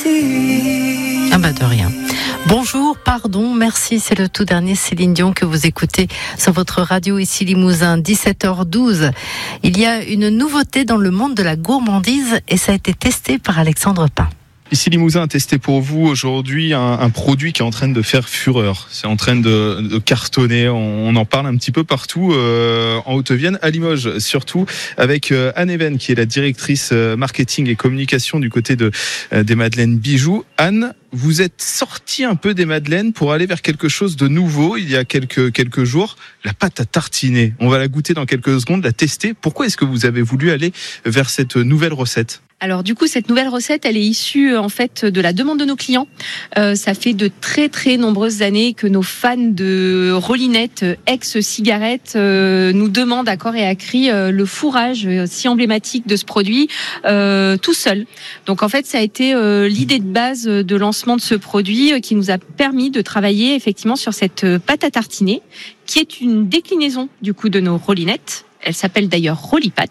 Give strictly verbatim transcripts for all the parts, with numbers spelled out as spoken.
merci. Ah bah de rien. Bonjour, pardon, merci, c'est le tout dernier Céline Dion que vous écoutez sur votre radio ici Limousin, dix-sept heures douze. Il y a une nouveauté dans le monde de la gourmandise et ça a été testé par Alexandre Pain. Ici Limousin a testé pour vous aujourd'hui un, un produit qui est en train de faire fureur. C'est en train de, de cartonner. On, on en parle un petit peu partout euh, en Haute-Vienne, à Limoges surtout, avec euh, Anne Even qui est la directrice euh, marketing et communication du côté de euh, des Madeleines Bijoux. Anne, vous êtes sortie un peu des Madeleines pour aller vers quelque chose de nouveau il y a quelques quelques jours, la pâte à tartiner. On va la goûter dans quelques secondes, la tester. Pourquoi est-ce que vous avez voulu aller vers cette nouvelle recette ? Alors du coup, cette nouvelle recette, elle est issue en fait de la demande de nos clients. Euh, ça fait de très très nombreuses années que nos fans de Rollinette, ex-cigarette, euh, nous demandent à corps et à cri euh, le fourrage euh, si emblématique de ce produit euh, tout seul. Donc en fait, ça a été euh, l'idée de base de lancement de ce produit euh, qui nous a permis de travailler effectivement sur cette euh, pâte à tartiner, qui est une déclinaison du coup de nos Rollinettes. Elle s'appelle d'ailleurs Rollipat.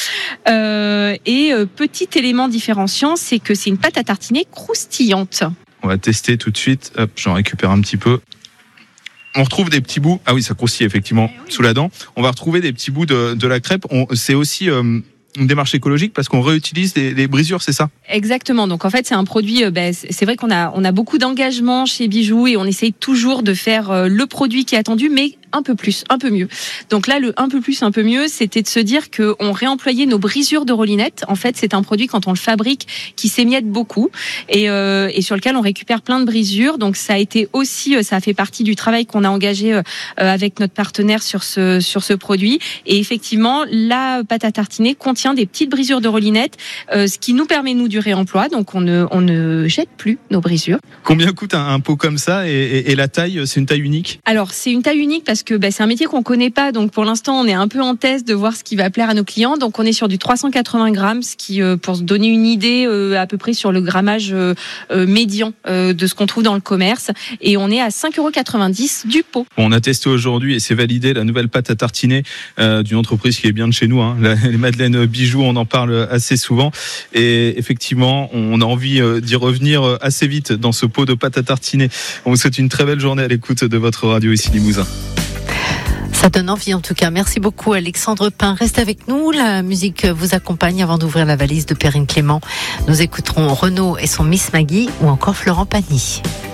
Euh, et euh, petit élément différenciant, c'est que c'est une pâte à tartiner croustillante. On va tester tout de suite. Hop, j'en récupère un petit peu. On retrouve des petits bouts. Ah oui, ça croustille effectivement eh oui. Sous la dent. On va retrouver des petits bouts de, de la crêpe. On, c'est aussi euh, une démarche écologique parce qu'on réutilise les, les brisures, c'est ça ? Exactement. Donc en fait, c'est un produit. Euh, ben, c'est vrai qu'on a on a beaucoup d'engagement chez Bijoux et on essaye toujours de faire euh, le produit qui est attendu, mais un peu plus, un peu mieux. Donc là, le un peu plus, un peu mieux, c'était de se dire que on réemployait nos brisures de Rollinette. En fait, c'est un produit quand on le fabrique qui s'émiette beaucoup et, euh, et sur lequel on récupère plein de brisures. Donc ça a été aussi, ça a fait partie du travail qu'on a engagé euh, avec notre partenaire sur ce sur ce produit. Et effectivement, la pâte à tartiner contient des petites brisures de Rollinette, euh, ce qui nous permet nous du réemploi. Donc on ne on ne jette plus nos brisures. Combien coûte un, un pot comme ça et, et, et la taille, c'est une taille unique ? Alors c'est une taille unique parce que bah, c'est un métier qu'on connaît pas, donc pour l'instant on est un peu en test de voir ce qui va plaire à nos clients. Donc on est sur du trois cent quatre-vingts grammes, ce qui, euh, pour se donner une idée, euh, à peu près sur le grammage euh, euh, médian euh, de ce qu'on trouve dans le commerce. Et on est à cinq euros quatre-vingt-dix du pot. Bon, on a testé aujourd'hui et c'est validé la nouvelle pâte à tartiner euh, d'une entreprise qui est bien de chez nous. Hein. La, les Madeleines Bijoux, on en parle assez souvent. Et effectivement, on a envie euh, d'y revenir assez vite dans ce pot de pâte à tartiner. On vous souhaite une très belle journée à l'écoute de votre radio ici Limousin. Ça donne envie en tout cas. Merci beaucoup Alexandre Pain. Restez avec nous. La musique vous accompagne avant d'ouvrir la valise de Perrine Clément. Nous écouterons Renaud et son Miss Maggie ou encore Florent Pagny.